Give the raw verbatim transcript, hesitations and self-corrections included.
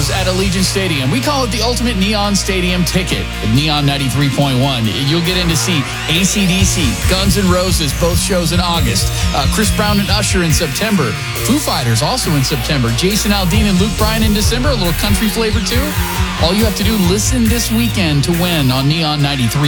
shows at Allegiant Stadium. We call it the ultimate Neon Stadium ticket at Neon ninety-three point one. You'll get in to see A C D C, Guns N' Roses, both shows in August. Uh, Chris Brown and Usher in September. Foo Fighters also in September. Jason Aldean and Luke Bryan in December. A little country flavor too. All you have to do, listen this weekend to win on Neon ninety-three.